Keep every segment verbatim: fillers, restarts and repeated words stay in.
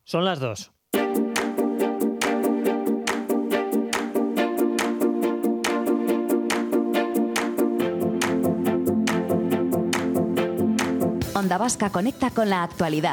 Son las dos. Onda Vasca conecta con la actualidad.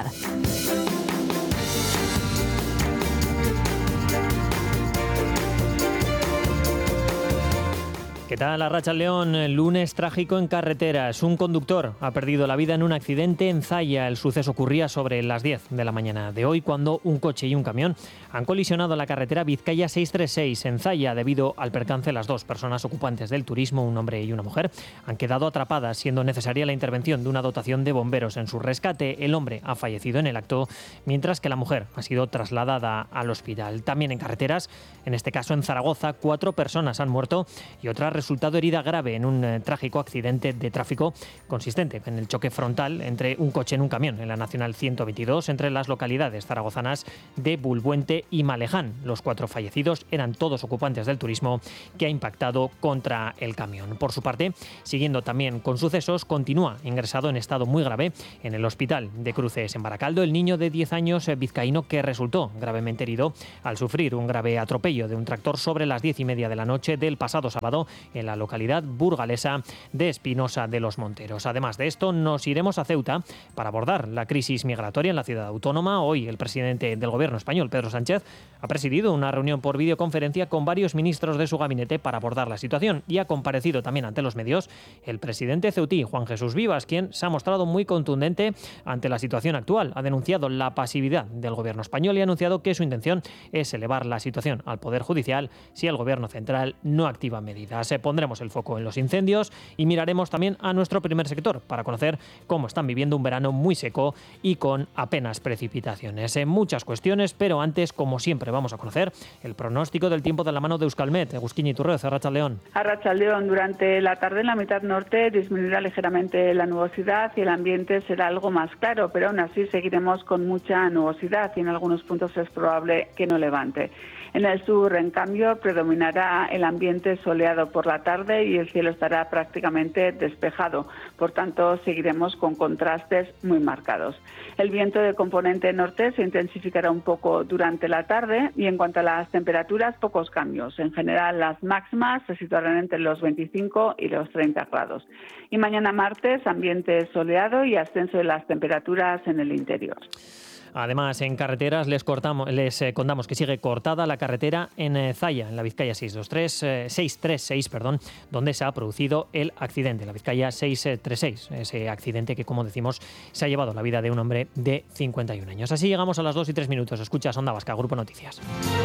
¿Qué tal, Arratsaldeon? Lunes trágico en carreteras. Un conductor ha perdido la vida en un accidente en Zalla. El suceso ocurría sobre las diez de la mañana de hoy, cuando un coche y un camión han colisionado en la carretera Vizcaya seiscientos treinta y seis en Zalla. Debido al percance, las dos personas ocupantes del turismo, un hombre y una mujer, han quedado atrapadas, siendo necesaria la intervención de una dotación de bomberos en su rescate. El hombre ha fallecido en el acto, mientras que la mujer ha sido trasladada al hospital. También en carreteras, en este caso en Zaragoza, cuatro personas han muerto y otras resultado herida grave en un eh, trágico accidente de tráfico consistente en el choque frontal entre un coche en un camión en la Nacional ciento veintidós entre las localidades zaragozanas de Bulbuente y Maleján. Los cuatro fallecidos eran todos ocupantes del turismo que ha impactado contra el camión. Por su parte, siguiendo también con sucesos, continúa ingresado en estado muy grave en el hospital de Cruces en Baracaldo el niño de diez años eh, vizcaíno que resultó gravemente herido al sufrir un grave atropello de un tractor sobre las diez y media de la noche del pasado sábado en la localidad burgalesa de Espinosa de los Monteros. Además de esto, nos iremos a Ceuta para abordar la crisis migratoria en la ciudad autónoma. Hoy el presidente del gobierno español, Pedro Sánchez, ha presidido una reunión por videoconferencia con varios ministros de su gabinete para abordar la situación y ha comparecido también ante los medios el presidente ceutí, Juan Jesús Vivas, quien se ha mostrado muy contundente ante la situación actual. Ha denunciado la pasividad del gobierno español y ha anunciado que su intención es elevar la situación al Poder Judicial si el gobierno central no activa medidas. Pondremos el foco en los incendios y miraremos también a nuestro primer sector para conocer cómo están viviendo un verano muy seco y con apenas precipitaciones. En muchas cuestiones, pero antes, como siempre, vamos a conocer el pronóstico del tiempo de la mano de Euskalmet. Agustín Iturrioz, Arratsaldeon. Arratsaldeon, durante la tarde en la mitad norte disminuirá ligeramente la nubosidad y el ambiente será algo más claro, pero aún así seguiremos con mucha nubosidad y en algunos puntos es probable que no levante. En el sur, en cambio, predominará el ambiente soleado por la tarde y el cielo estará prácticamente despejado. Por tanto, seguiremos con contrastes muy marcados. El viento de componente norte se intensificará un poco durante la tarde y en cuanto a las temperaturas, pocos cambios. En general, las máximas se situarán entre los veinticinco y los treinta grados. Y mañana martes, ambiente soleado y ascenso de las temperaturas en el interior. Además, en carreteras les, cortamos, les eh, contamos que sigue cortada la carretera en eh, Zalla, en la Vizcaya seiscientos treinta y seis, perdón, donde se ha producido el accidente, la Vizcaya seiscientos treinta y seis, ese accidente que, como decimos, se ha llevado la vida de un hombre de cincuenta y un años. Así llegamos a las dos y tres minutos. Escuchas Onda Vasca, Grupo Noticias.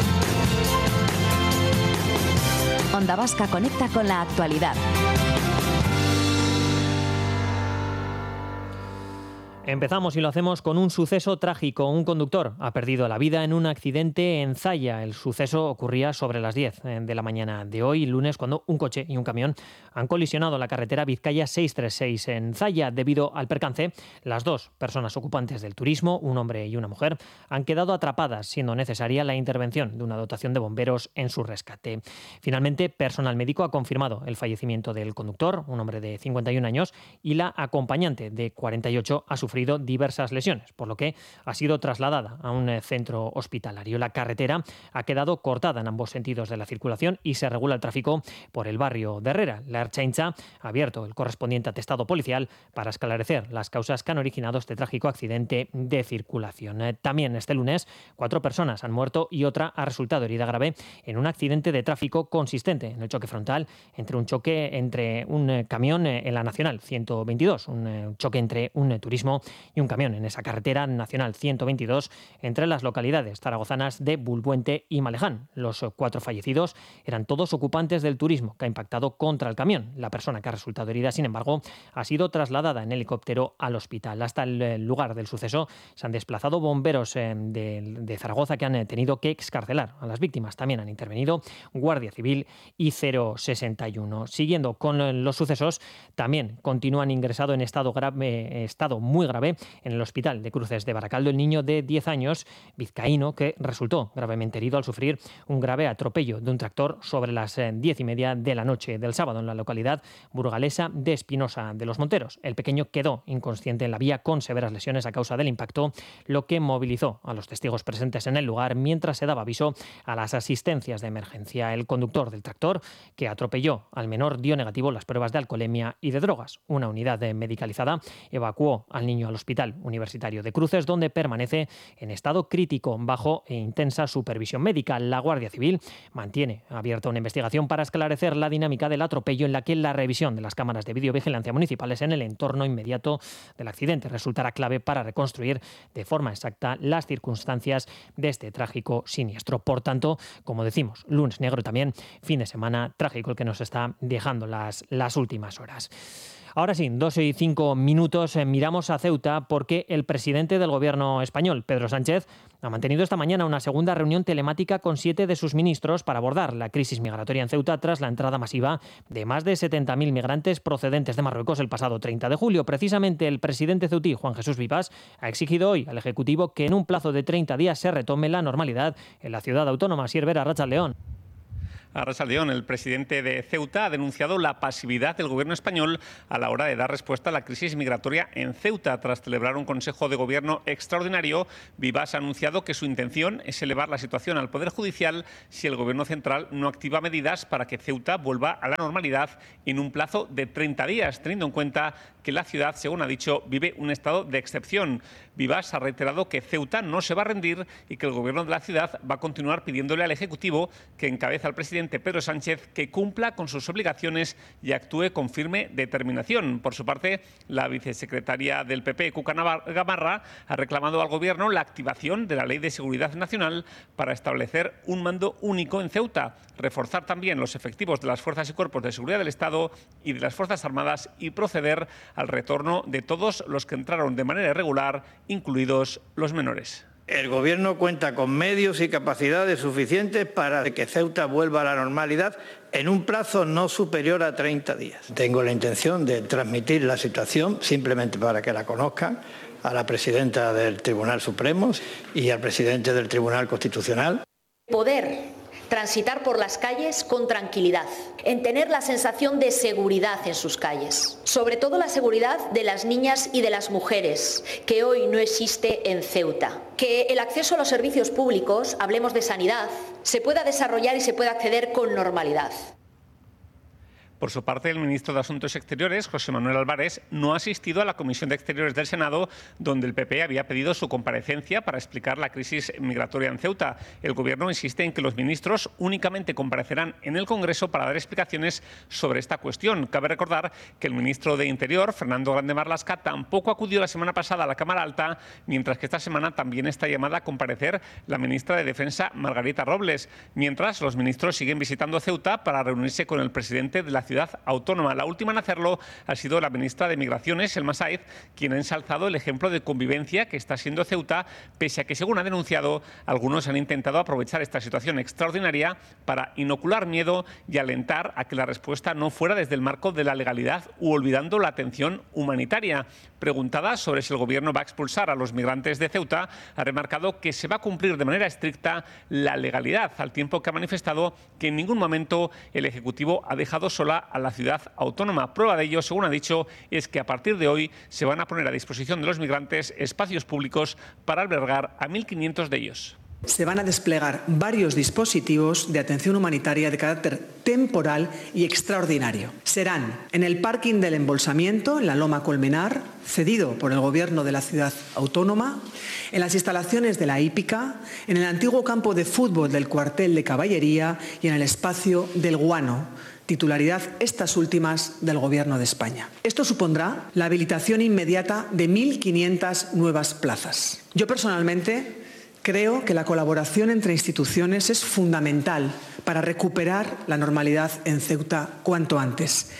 Onda Vasca conecta con la actualidad. Empezamos y lo hacemos con un suceso trágico. Un conductor ha perdido la vida en un accidente en Zalla. El suceso ocurría sobre las diez de la mañana de hoy, lunes, cuando un coche y un camión han colisionado la carretera Vizcaya seiscientos treinta y seis en Zalla. Debido al percance, las dos personas ocupantes del turismo, un hombre y una mujer, han quedado atrapadas, siendo necesaria la intervención de una dotación de bomberos en su rescate. Finalmente, personal médico ha confirmado el fallecimiento del conductor, un hombre de cincuenta y un años, y la acompañante de cuarenta y ocho ha sufrido diversas lesiones, por lo que ha sido trasladada a un centro hospitalario. La carretera ha quedado cortada en ambos sentidos de la circulación y se regula el tráfico por el barrio de Herrera. La Ertzaintza ha abierto el correspondiente atestado policial para esclarecer las causas que han originado este trágico accidente de circulación. También este lunes, cuatro personas han muerto y otra ha resultado herida grave en un accidente de tráfico consistente en el choque frontal entre un choque entre un camión en la Nacional ciento veintidós, un choque entre un turismo y un camión en esa carretera nacional ciento veintidós entre las localidades zaragozanas de Bulbuente y Maleján. Los cuatro fallecidos eran todos ocupantes del turismo que ha impactado contra el camión. La persona que ha resultado herida, sin embargo, ha sido trasladada en helicóptero al hospital. Hasta el lugar del suceso se han desplazado bomberos de, de Zaragoza que han tenido que excarcelar a las víctimas. También han intervenido Guardia Civil y cero sesenta y uno. Siguiendo con los sucesos, también continúan ingresado en estado grave, estado muy grave grave en el hospital de Cruces de Baracaldo el niño de diez años, vizcaíno, que resultó gravemente herido al sufrir un grave atropello de un tractor sobre las diez y media de la noche del sábado en la localidad burgalesa de Espinosa de los Monteros. El pequeño quedó inconsciente en la vía con severas lesiones a causa del impacto, lo que movilizó a los testigos presentes en el lugar mientras se daba aviso a las asistencias de emergencia. El conductor del tractor que atropelló al menor dio negativo las pruebas de alcoholemia y de drogas. Una unidad medicalizada evacuó al niño al Hospital Universitario de Cruces, donde permanece en estado crítico bajo e intensa supervisión médica. La Guardia Civil mantiene abierta una investigación para esclarecer la dinámica del atropello, en la que la revisión de las cámaras de videovigilancia municipales en el entorno inmediato del accidente resultará clave para reconstruir de forma exacta las circunstancias de este trágico siniestro. Por tanto, como decimos, lunes negro también, fin de semana trágico el que nos está dejando las, las últimas horas. Ahora sí, doce y cinco minutos, eh, miramos a Ceuta porque el presidente del gobierno español, Pedro Sánchez, ha mantenido esta mañana una segunda reunión telemática con siete de sus ministros para abordar la crisis migratoria en Ceuta tras la entrada masiva de más de setenta mil migrantes procedentes de Marruecos el pasado treinta de julio. Precisamente el presidente ceutí, Juan Jesús Vivas, ha exigido hoy al Ejecutivo que en un plazo de treinta días se retome la normalidad en la ciudad autónoma. Sierver Arratsaldeón. Arratsaldeón, el presidente de Ceuta ha denunciado la pasividad del gobierno español a la hora de dar respuesta a la crisis migratoria en Ceuta. Tras celebrar un Consejo de Gobierno extraordinario, Vivas ha anunciado que su intención es elevar la situación al Poder Judicial si el gobierno central no activa medidas para que Ceuta vuelva a la normalidad en un plazo de treinta días, teniendo en cuenta que la ciudad, según ha dicho, vive un estado de excepción. Vivas ha reiterado que Ceuta no se va a rendir y que el gobierno de la ciudad va a continuar pidiéndole al Ejecutivo, que encabeza al presidente Pedro Sánchez, que cumpla con sus obligaciones y actúe con firme determinación. Por su parte, la vicesecretaria del P P, Cuca Gamarra, ha reclamado al Gobierno la activación de la Ley de Seguridad Nacional para establecer un mando único en Ceuta, reforzar también los efectivos de las fuerzas y cuerpos de seguridad del Estado y de las Fuerzas Armadas y proceder al retorno de todos los que entraron de manera irregular, incluidos los menores. El Gobierno cuenta con medios y capacidades suficientes para que Ceuta vuelva a la normalidad en un plazo no superior a treinta días. Tengo la intención de transmitir la situación, simplemente para que la conozcan, a la presidenta del Tribunal Supremo y al presidente del Tribunal Constitucional. Poder transitar por las calles con tranquilidad, en tener la sensación de seguridad en sus calles, sobre todo la seguridad de las niñas y de las mujeres, que hoy no existe en Ceuta. Que el acceso a los servicios públicos, hablemos de sanidad, se pueda desarrollar y se pueda acceder con normalidad. Por su parte, el ministro de Asuntos Exteriores, José Manuel Álvarez, no ha asistido a la Comisión de Exteriores del Senado, donde el P P había pedido su comparecencia para explicar la crisis migratoria en Ceuta. El Gobierno insiste en que los ministros únicamente comparecerán en el Congreso para dar explicaciones sobre esta cuestión. Cabe recordar que el ministro de Interior, Fernando Grande Marlaska, tampoco acudió la semana pasada a la Cámara Alta, mientras que esta semana también está llamada a comparecer la ministra de Defensa, Margarita Robles. Mientras, los ministros siguen visitando Ceuta para reunirse con el presidente de la ciudad autónoma. La última en hacerlo ha sido la ministra de Migraciones, Elma Saiz, quien ha ensalzado el ejemplo de convivencia que está siendo Ceuta, pese a que, según ha denunciado, algunos han intentado aprovechar esta situación extraordinaria para inocular miedo y alentar a que la respuesta no fuera desde el marco de la legalidad u olvidando la atención humanitaria. Preguntada sobre si el Gobierno va a expulsar a los migrantes de Ceuta, ha remarcado que se va a cumplir de manera estricta la legalidad, al tiempo que ha manifestado que en ningún momento el Ejecutivo ha dejado sola a la ciudad autónoma. Prueba de ello, según ha dicho, es que a partir de hoy se van a poner a disposición de los migrantes espacios públicos para albergar a mil quinientos de ellos. Se van a desplegar varios dispositivos de atención humanitaria de carácter temporal y extraordinario. Serán en el parking del embolsamiento, en la Loma Colmenar, cedido por el Gobierno de la ciudad autónoma, en las instalaciones de la hípica, en el antiguo campo de fútbol del cuartel de caballería y en el espacio del Guano, titularidad estas últimas del Gobierno de España. Esto supondrá la habilitación inmediata de mil quinientas nuevas plazas. Yo personalmente creo que la colaboración entre instituciones es fundamental para recuperar la normalidad en Ceuta cuanto antes.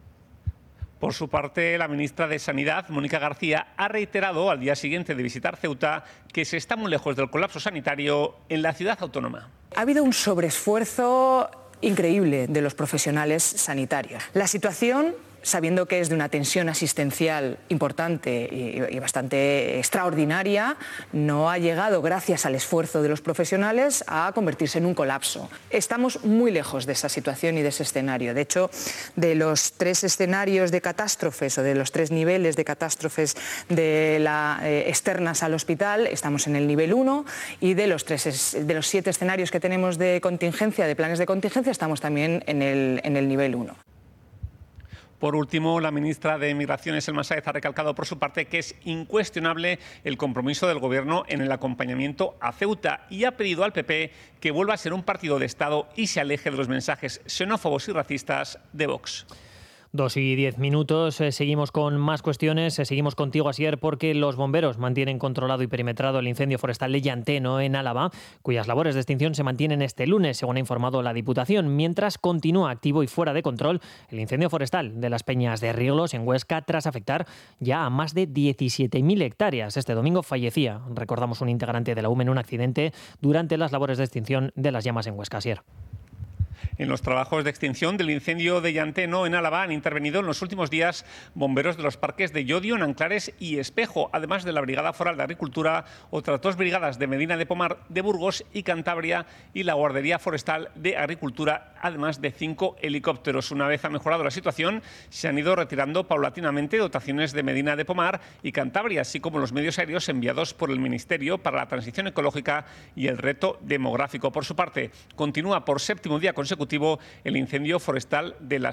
Por su parte, la ministra de Sanidad, Mónica García, ha reiterado al día siguiente de visitar Ceuta que se está muy lejos del colapso sanitario en la ciudad autónoma. Ha habido un sobreesfuerzo increíble de los profesionales sanitarios. La situación sabiendo que es de una tensión asistencial importante y, y bastante extraordinaria, no ha llegado, gracias al esfuerzo de los profesionales, a convertirse en un colapso. Estamos muy lejos de esa situación y de ese escenario. De hecho, de los tres escenarios de catástrofes o de los tres niveles de catástrofes de la, eh, externas al hospital, estamos en el nivel uno, y de los, tres, de los siete escenarios que tenemos de contingencia, de planes de contingencia, estamos también en el, en el nivel uno. Por último, la ministra de Migraciones, Elma Sáez, ha recalcado por su parte que es incuestionable el compromiso del Gobierno en el acompañamiento a Ceuta y ha pedido al P P que vuelva a ser un partido de Estado y se aleje de los mensajes xenófobos y racistas de Vox. Dos y diez minutos, eh, seguimos con más cuestiones, eh, seguimos contigo, Asier, porque los bomberos mantienen controlado y perimetrado el incendio forestal de Llanteno, en Álava, cuyas labores de extinción se mantienen este lunes, según ha informado la Diputación, mientras continúa activo y fuera de control el incendio forestal de las Peñas de Riglos, en Huesca, tras afectar ya a más de diecisiete mil hectáreas. Este domingo fallecía, recordamos, un integrante de la U M en un accidente durante las labores de extinción de las llamas en Huesca, Asier. En los trabajos de extinción del incendio de Llanteno, en Álava, han intervenido en los últimos días bomberos de los parques de Llodio, Nanclares y Espejo, además de la Brigada Foral de Agricultura, otras dos brigadas de Medina de Pomar, de Burgos y Cantabria y la Guardería Forestal de Agricultura, además de cinco helicópteros. Una vez ha mejorado la situación, se han ido retirando paulatinamente dotaciones de Medina de Pomar y Cantabria, así como los medios aéreos enviados por el Ministerio para la Transición Ecológica y el Reto Demográfico. Por su parte, continúa por séptimo día consecutivo el incendio forestal de las